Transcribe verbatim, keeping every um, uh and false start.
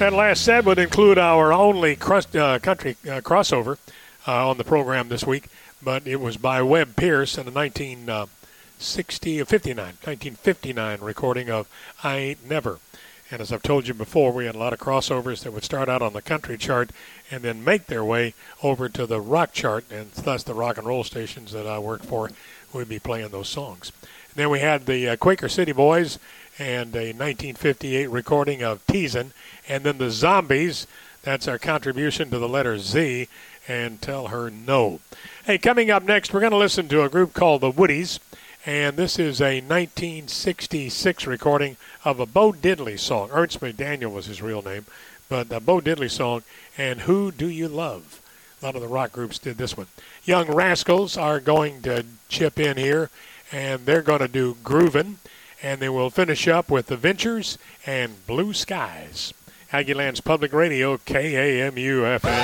That last set would include our only crust, uh, country uh, crossover uh, on the program this week, but it was by Webb Pierce in the nineteen sixty, fifty-nine, nineteen fifty-nine recording of I Ain't Never. And as I've told you before, we had a lot of crossovers that would start out on the country chart and then make their way over to the rock chart, and thus the rock and roll stations that I worked for would be playing those songs. And then we had the uh, Quaker City Boys and a nineteen fifty-eight recording of Teasin', and then the Zombies. That's our contribution to the letter Z, and Tell Her No. Hey, coming up next, we're going to listen to a group called the Woodies, and this is a nineteen sixty-six recording of a Bo Diddley song. Ernst McDaniel was his real name, but a Bo Diddley song, and Who Do You Love? A lot of the rock groups did this one. Young Rascals are going to chip in here, and they're going to do Groovin', and they will finish up with The Ventures and Blue Skies. Aggieland's Public Radio, K A M U F M.